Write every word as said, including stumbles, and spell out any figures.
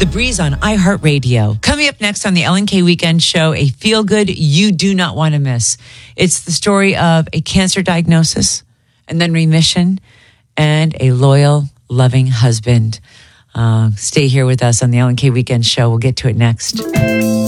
The Breeze on iHeartRadio. Coming up next on the Ellen K Weekend Show, a feel-good you do not want to miss. It's the story of a cancer diagnosis and then remission and a loyal, loving husband. Uh, stay here with us on the Ellen K Weekend Show. We'll get to it next.